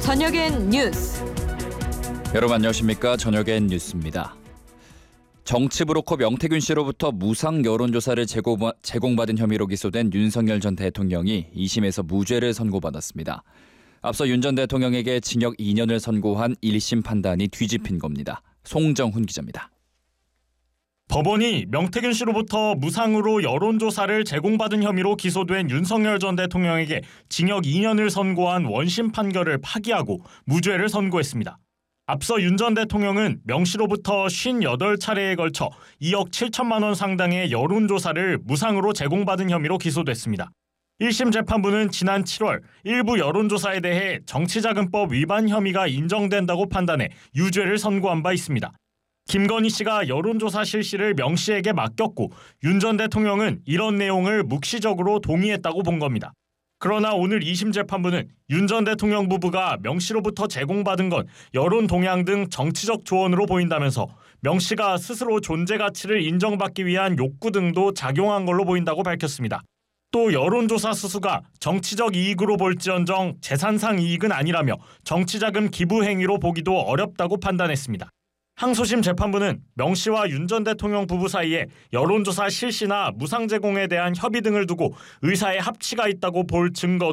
저녁엔 뉴스. 여러분 안녕하십니까? 저녁엔 뉴스입니다. 정치 브로커 명태균 씨로부터 무상 여론조사를 제공받은 혐의로 기소된 윤석열 전 대통령이 2심에서 무죄를 선고받았습니다. 앞서 윤 전 대통령에게 징역 2년을 선고한 1심 판단이 뒤집힌 겁니다. 송정훈 기자입니다. 법원이 명태균 씨로부터 무상으로 여론조사를 제공받은 혐의로 기소된 윤석열 전 대통령에게 징역 2년을 선고한 원심 판결을 파기하고 무죄를 선고했습니다. 앞서 윤 전 대통령은 명 씨로부터 58차례에 걸쳐 2억 7천만 원 상당의 여론조사를 무상으로 제공받은 혐의로 기소됐습니다. 1심 재판부는 지난 7월 일부 여론조사에 대해 정치자금법 위반 혐의가 인정된다고 판단해 유죄를 선고한 바 있습니다. 김건희 씨가 여론조사 실시를 명 씨에게 맡겼고 윤 전 대통령은 이런 내용을 묵시적으로 동의했다고 본 겁니다. 그러나 오늘 2심 재판부는 윤 전 대통령 부부가 명 씨로부터 제공받은 건 여론 동향 등 정치적 조언으로 보인다면서 명 씨가 스스로 존재 가치를 인정받기 위한 욕구 등도 작용한 걸로 보인다고 밝혔습니다. 또 여론조사 수수가 정치적 이익으로 볼지언정 재산상 이익은 아니라며 정치자금 기부 행위로 보기도 어렵다고 판단했습니다. 항소심 재판부는 명 씨와 윤 전 대통령 부부 사이에 여론조사 실시나 무상 제공에 대한 협의 등을 두고 의사의 합치가 있다고 볼 증거